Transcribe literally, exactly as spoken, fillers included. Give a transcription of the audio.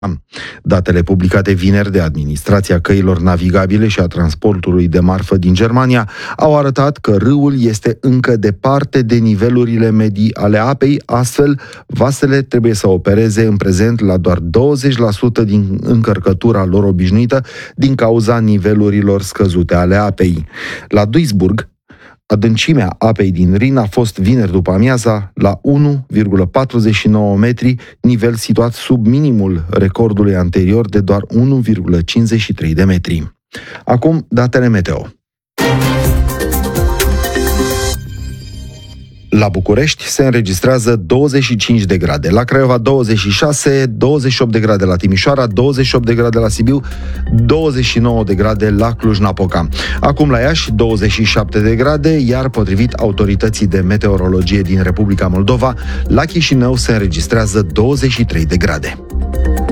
Datele publicate vineri de Administrația Căilor Navigabile și a Transportului de Marfă din Germania au arătat că râul este încă departe de nivelurile medii ale apei, astfel vasele trebuie să opereze în prezent la doar douăzeci la sută din încărcătura lor obișnuită din cauza nivelurilor scăzute ale apei. La Duisburg, adâncimea apei din Rin a fost vineri după amiaza la unu virgulă patruzeci și nouă metri, nivel situat sub minimul recordului anterior de doar unu virgulă cincizeci și trei de metri. Acum, datele meteo. La București se înregistrează douăzeci și cinci de grade, la Craiova douăzeci și șase, douăzeci și opt de grade la Timișoara, douăzeci și opt de grade la Sibiu, douăzeci și nouă de grade la Cluj-Napoca. Acum la Iași douăzeci și șapte de grade, iar potrivit autorității de meteorologie din Republica Moldova, la Chișinău se înregistrează douăzeci și trei de grade.